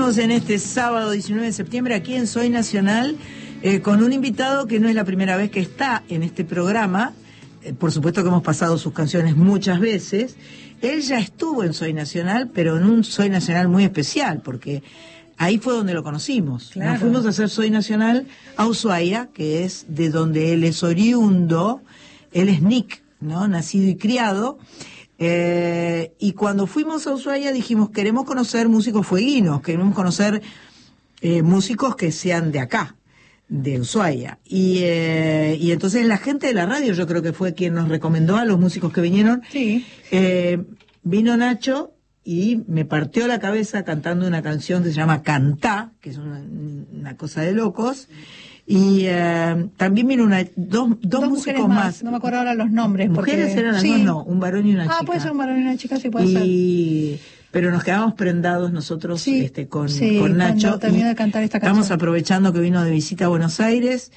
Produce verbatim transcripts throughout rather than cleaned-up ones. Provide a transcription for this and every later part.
Estamos en este sábado diecinueve de septiembre aquí en Soy Nacional eh, con un invitado que no es la primera vez que está en este programa. Eh, por supuesto que hemos pasado sus canciones muchas veces. Él ya estuvo en Soy Nacional, pero en un Soy Nacional muy especial, porque ahí fue donde lo conocimos. Claro. Nos fuimos a hacer Soy Nacional a Ushuaia, que es de donde él es oriundo. Él es Nick, ¿no? Nacido y criado. Eh, y cuando fuimos a Ushuaia dijimos, queremos conocer músicos fueguinos, queremos conocer eh, músicos que sean de acá, de Ushuaia. Y, eh, y entonces la gente de la radio, yo creo que fue quien nos recomendó a los músicos que vinieron. Sí. Eh, vino Nacho y me partió la cabeza cantando una canción que se llama Cantá, que es una, una cosa de locos. Y eh, también vino una, dos, dos, dos músicos más. más. No me acuerdo ahora los nombres. ¿Mujeres porque... eran las sí. dos? No, un varón y una ah, chica. Ah, puede ser un varón y una chica, sí puede y... ser. Pero nos quedamos prendados nosotros sí, este, con, sí, con Nacho. Terminó de cantar esta canción. Estamos aprovechando que vino de visita a Buenos Aires.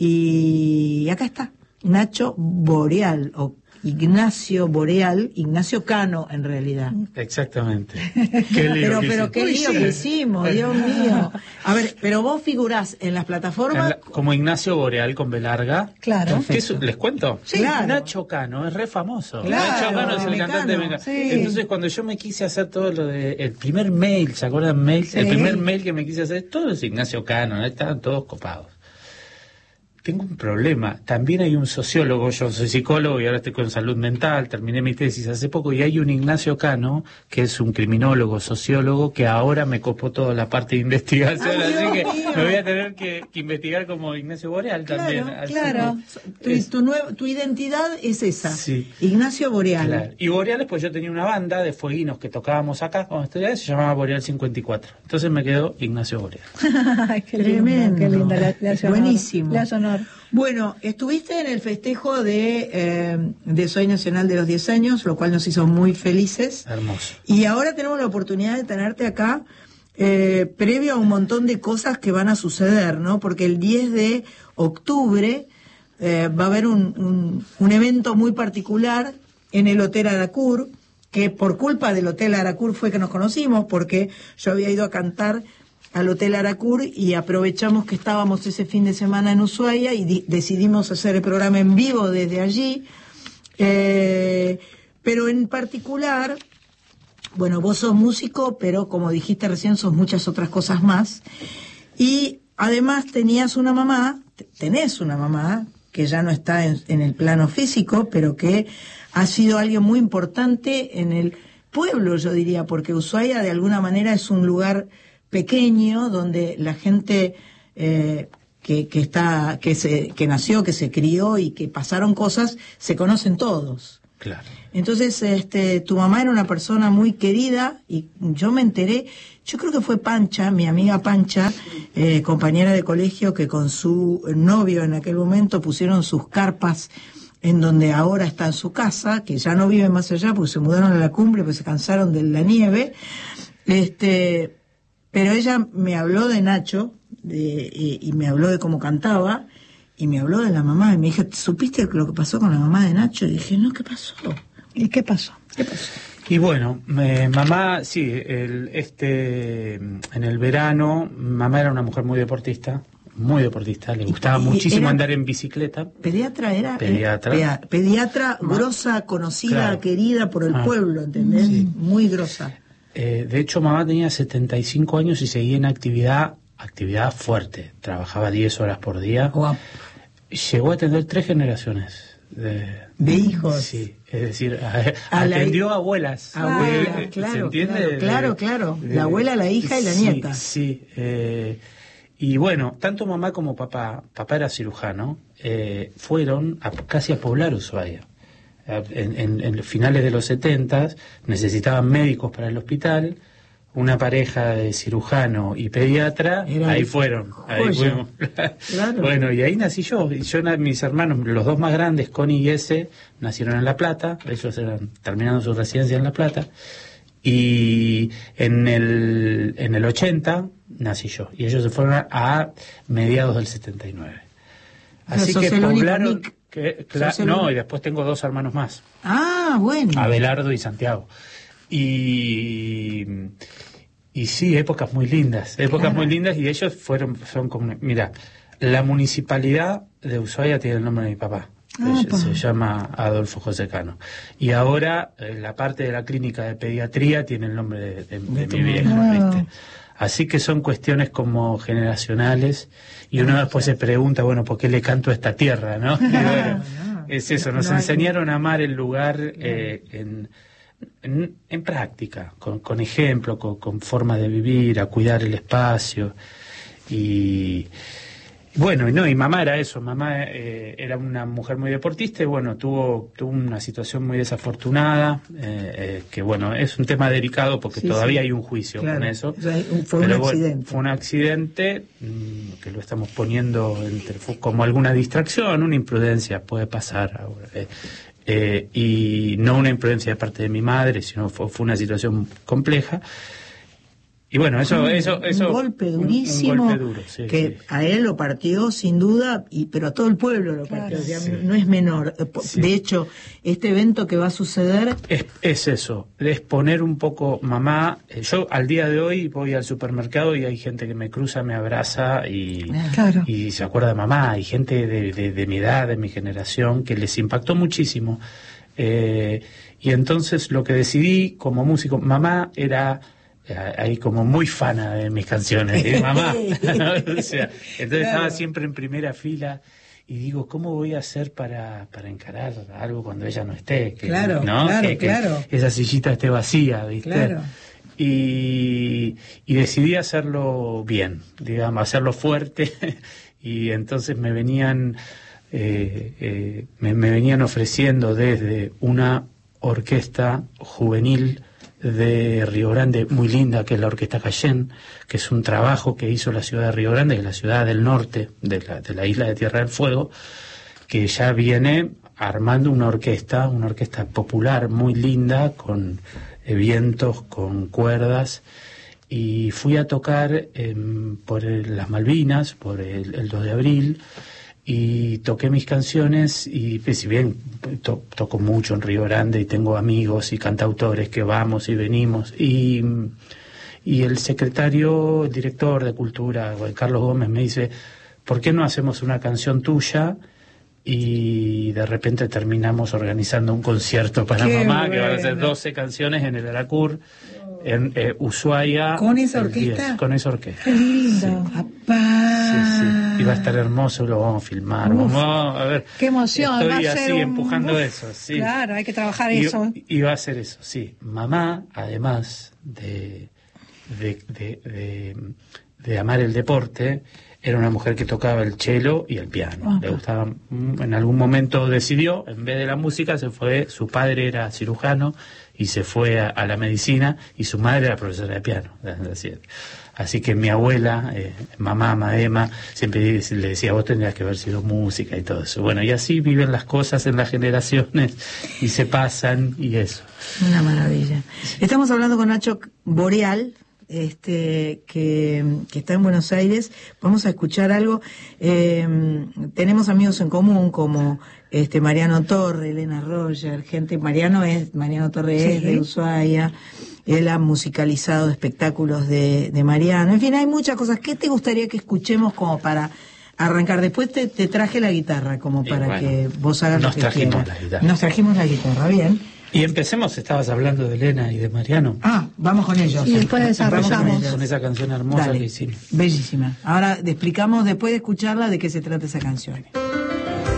Y acá está, Nacho Boreal, o Ignacio Boreal, Ignacio Cano en realidad. Exactamente. Qué lío pero que pero qué lío que hicimos, Dios mío. A ver, pero vos figurás en las plataformas... En la, como Ignacio Boreal con B larga. Claro. ¿Qué es, ¿Les cuento? Sí, claro. Nacho Cano es re famoso. Claro, Nacho Cano es el Mecano, cantante de Mecano. Sí. Entonces cuando yo me quise hacer todo lo de... El primer mail, ¿se acuerdan mail? Sí. El primer mail que me quise hacer, todo es Ignacio Cano, ¿no? Estaban todos copados. Tengo un problema. También hay un sociólogo, yo soy psicólogo y ahora estoy con salud mental, terminé mi tesis hace poco, y hay un Ignacio Cano, que es un criminólogo, sociólogo, que ahora me copó toda la parte de investigación, Ay, así que mío. me voy a tener que, que investigar como Ignacio Boreal claro, también. Claro, tu, es, tu, nuevo, tu identidad es esa, sí. Ignacio Boreal. Claro. Y Boreal, pues yo tenía una banda de fueguinos que tocábamos acá cuando estudiaba, se llamaba Boreal cincuenta y cuatro. Entonces me quedó Ignacio Boreal. Ay, qué tremendo, qué linda, le, le hace honor, buenísimo. Le hace honor. Bueno, estuviste en el festejo de, eh, de Soy Nacional de los diez años, lo cual nos hizo muy felices. Hermoso. Y ahora tenemos la oportunidad de tenerte acá, eh, previo a un montón de cosas que van a suceder, ¿no? Porque el diez de octubre eh, va a haber un, un, un evento muy particular en el Hotel Aracur, que por culpa del Hotel Aracur fue que nos conocimos, porque yo había ido a cantar al Hotel Aracur y aprovechamos que estábamos ese fin de semana en Ushuaia y decidimos hacer el programa en vivo desde allí. Eh, pero en particular, bueno, vos sos músico, pero como dijiste recién, sos muchas otras cosas más. Y además tenías una mamá, tenés una mamá, que ya no está en, en el plano físico, pero que ha sido alguien muy importante en el pueblo, yo diría, porque Ushuaia de alguna manera es un lugar pequeño donde la gente eh, que, que está que se que nació, que se crió y que pasaron cosas, se conocen todos. Claro. Entonces, este, tu mamá era una persona muy querida y yo me enteré, yo creo que fue Pancha, mi amiga Pancha, eh, compañera de colegio, que con su novio en aquel momento pusieron sus carpas en donde ahora está en su casa, que ya no vive más allá porque se mudaron a la cumbre, porque se cansaron de la nieve. Este, pero ella me habló de Nacho de, y, y me habló de cómo cantaba y me habló de la mamá y me dijo, ¿supiste lo que pasó con la mamá de Nacho? Y dije, no, ¿qué pasó? ¿Y qué pasó? ¿Qué pasó? Y bueno, me, mamá, sí, el, este, en el verano, mamá era una mujer muy deportista, muy deportista, le gustaba y, muchísimo era, andar en bicicleta. ¿Pediatra era? Pediatra. Eh, pediatra, Ma, grosa, conocida, claro. querida por el ah, pueblo, ¿entendés? Sí. Muy grosa. Eh, de hecho, mamá tenía setenta y cinco años y seguía en actividad, actividad fuerte, trabajaba diez horas por día. Wow. Llegó a atender tres generaciones de, de hijos. Sí, es decir, a, a atendió la, a abuelas. Abuela, eh, claro, ¿se entiende? Claro, claro, claro. La abuela, la hija y la sí, nieta. Sí, eh, y bueno, tanto mamá como papá, papá era cirujano, eh, fueron a, casi a poblar Ushuaia. En, en, en finales de los setentas necesitaban médicos para el hospital, una pareja de cirujano y pediatra, Era ahí fueron, ahí fuimos. Claro. Bueno, y ahí nací yo, y yo, mis hermanos, los dos más grandes, Connie y Ese, nacieron en La Plata, ellos eran terminando su residencia en La Plata, y en el, en el ochenta nací yo, y ellos se fueron a, a mediados del setenta y nueve. Así que poblaron... Que, claro, no, y después tengo dos hermanos más. Ah, bueno. Abelardo y Santiago. Y, y sí, épocas muy lindas, épocas Claro. muy lindas, y ellos fueron, son como, mira, la municipalidad de Ushuaia tiene el nombre de mi papá. Ah, se, pa. se llama Adolfo José Cano. Y ahora eh, la parte de la clínica de pediatría tiene el nombre de, de- de tu mi vieja, mamá. ¿viste? Así que son cuestiones como generacionales, y uno después se pregunta, bueno, ¿por qué le canto a esta tierra, no? Y bueno, es eso, nos No hay- enseñaron a amar el lugar eh, en, en, en práctica, con, con ejemplo, con, con forma de vivir, a cuidar el espacio. Y bueno, y no, y mamá era eso, mamá eh, era una mujer muy deportista y bueno, tuvo, tuvo una situación muy desafortunada, eh, eh, que bueno, es un tema delicado porque Sí, todavía sí. hay un juicio Claro. con eso. O sea, un- fue un Pero bueno, accidente. fue un accidente mm, que lo estamos poniendo entre, fue como alguna distracción, una imprudencia, puede pasar ahora. eh, eh, y no una imprudencia de parte de mi madre, sino fue, fue una situación compleja. Y bueno, eso, Un- eso, eso. un golpe un- un durísimo golpe duro, sí, que sí. a él lo partió sin duda, y pero a todo el pueblo lo partió. Claro. O sea, Sí. no es menor. Eh, po- Sí. De hecho, este evento que va a suceder, Es, es eso, es poner un poco, mamá, eh, yo al día de hoy voy al supermercado y hay gente que me cruza, me abraza y, Claro. y se acuerda de mamá, hay gente de, de- de mi edad, de mi generación, que les impactó muchísimo. Eh, y entonces lo que decidí como músico, mamá era eh, ahí como muy fana de mis canciones, de mamá. O sea, entonces estaba siempre en primera fila. Y digo, ¿cómo voy a hacer para, para encarar algo cuando ella no esté? Que, Claro, ¿no? claro, que, que claro. esa sillita esté vacía, ¿viste? Claro. Y, y decidí hacerlo bien, digamos, hacerlo fuerte. Y entonces me venían, eh, eh, me, me venían ofreciendo desde una orquesta juvenil de Río Grande muy linda, que es la Orquesta Cayén, que es un trabajo que hizo la ciudad de Río Grande, que es la ciudad del norte de la, de la isla de Tierra del Fuego, que ya viene armando una orquesta, una orquesta popular muy linda, con eh, vientos, con cuerdas, y fui a tocar eh, por el- las Malvinas, por el, el dos de abril, y toqué mis canciones, y pues, si bien to- toco mucho en Río Grande y tengo amigos y cantautores que vamos y venimos, y, y el secretario, el director de Cultura, Juan Carlos Gómez, me dice, ¿por qué no hacemos una canción tuya? Y de repente terminamos organizando un concierto para Qué mamá, que van a ser bueno. doce canciones en el Aracur, en eh, Ushuaia. ¿Con esa el orquesta? diez, con esa orquesta. Qué lindo. ¡apá! Sí, sí. Y va a estar hermoso, lo vamos a filmar. Uf, Vamos a ver. Qué emoción. Estoy va a ser así un- empujando uf, eso, sí. Claro, hay que trabajar Y, eso. y va a ser eso, sí. Mamá, además de, de, de, de, de amar el deporte, era una mujer que tocaba el cello y el piano. Ajá. Le gustaba, mm, en algún momento decidió, en vez de la música, se fue, su padre era cirujano y se fue a, a la medicina, y su madre era profesora de piano. Así, así que mi abuela, eh, mamá, Maema, siempre le decía, vos tendrías que haber sido música y todo eso. Bueno, y así viven las cosas en las generaciones y se pasan y eso. Una maravilla. Estamos hablando con Nacho Boreal, este que, que está en Buenos Aires. Vamos a escuchar algo. Eh, tenemos amigos en común como este Mariano Torre, Elena Roger, gente. Mariano es Mariano Torre Sí. es de Ushuaia. Él ha musicalizado espectáculos de, de Mariano. En fin, hay muchas cosas. ¿Qué te gustaría que escuchemos como para arrancar? Después te, te traje la guitarra como Y para bueno, que vos hagas nos lo que trajimos quieras. la guitarra. Nos trajimos la guitarra, bien. Y empecemos, estabas hablando de Elena y de Mariano. Ah, vamos con ellos. Y después Vamos con desarrollamos. ellos. Con esa canción hermosa Dale. que hicimos. Bellísima. Ahora explicamos después de escucharla de qué se trata esa canción.